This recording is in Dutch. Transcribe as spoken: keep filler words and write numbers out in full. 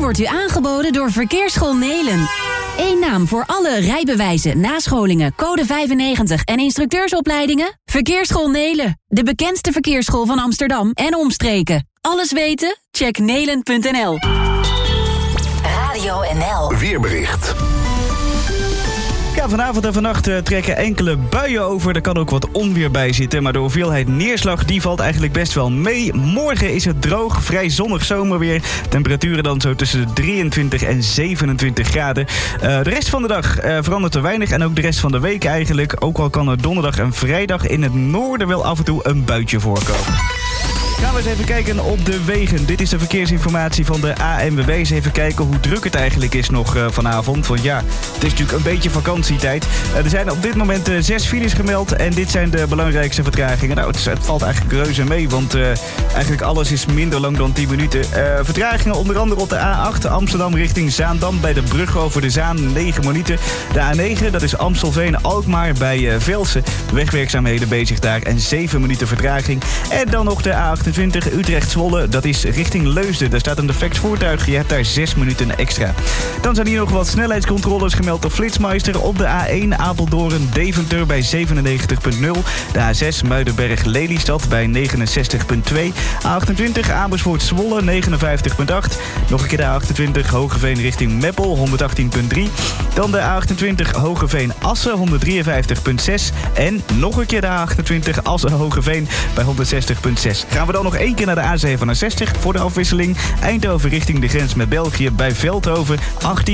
wordt u aangeboden door Verkeersschool Nelen. Eén naam voor alle rijbewijzen, nascholingen, code vijfennegentig en instructeursopleidingen? Verkeersschool Nelen, de bekendste verkeersschool van Amsterdam en omstreken. Alles weten? Check nelen punt n l. Radio N L. Weerbericht. Ja, vanavond en vannacht uh, trekken enkele buien over. Er kan ook wat onweer bij zitten, maar de hoeveelheid neerslag die valt eigenlijk best wel mee. Morgen is het droog, vrij zonnig zomerweer. Temperaturen dan zo tussen de drieëntwintig en zevenentwintig graden. Uh, de rest van de dag uh, verandert er weinig en ook de rest van de week eigenlijk. Ook al kan er donderdag en vrijdag in het noorden wel af en toe een buitje voorkomen. Gaan we eens even kijken op de wegen. Dit is de verkeersinformatie van de A N W B. Eens even kijken hoe druk het eigenlijk is nog uh, vanavond. Want ja, het is natuurlijk een beetje vakantietijd. Uh, er zijn op dit moment uh, zes files gemeld. En dit zijn de belangrijkste vertragingen. Nou, het, is, het valt eigenlijk reuze mee. Want uh, eigenlijk alles is minder lang dan tien minuten. Uh, vertragingen onder andere op de A acht. Amsterdam richting Zaandam bij de brug over de Zaan. negen minuten. De A negen, dat is Amstelveen-Alkmaar bij uh, Velsen. Wegwerkzaamheden bezig daar. En zeven minuten vertraging. En dan nog de A achtentwintig. Utrecht-Zwolle, dat is richting Leusden. Daar staat een defect voertuig, je hebt daar zes minuten extra. Dan zijn hier nog wat snelheidscontroles gemeld door Flitsmeister op de A één Apeldoorn-Deventer bij zevenennegentig komma nul. De A zes Muidenberg-Lelystad bij negenenzestig komma twee. A achtentwintig Amersfoort-Zwolle negenenvijftig komma acht. Nog een keer de A achtentwintig Hogeveen richting Meppel honderdachttien komma drie. Dan de A achtentwintig Hogeveen-Assen honderddrieënvijftig komma zes. En nog een keer de A achtentwintig Assen-Hogeveen bij honderdzestig komma zes. Gaan we dan nog één keer naar de A zevenenzestig voor de afwisseling. Eindhoven richting de grens met België bij Veldhoven achttien.